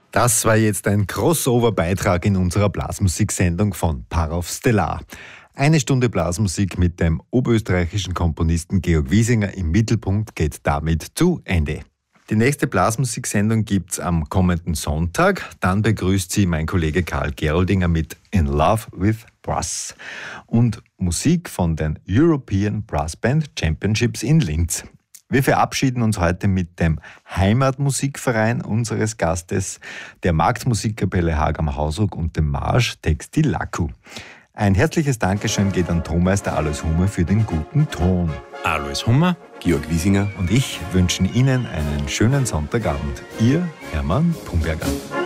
Das war jetzt ein Crossover-Beitrag in unserer Blasmusiksendung von Parov Stellar. 1 Stunde Blasmusik mit dem oberösterreichischen Komponisten Georg Wiesinger im Mittelpunkt geht damit zu Ende. Die nächste Blasmusiksendung gibt's am kommenden Sonntag. Dann begrüßt sie mein Kollege Karl Geroldinger mit In Love with Brass und Musik von den European Brass Band Championships in Linz. Wir verabschieden uns heute mit dem Heimatmusikverein unseres Gastes, der Marktmusikkapelle Haag am Hausruck und dem Marsch Textilaku. Ein herzliches Dankeschön geht an Tonmeister Alois Hummer für den guten Ton. Alois Hummer, Georg Wiesinger und ich wünschen Ihnen einen schönen Sonntagabend. Ihr Hermann Pumberger.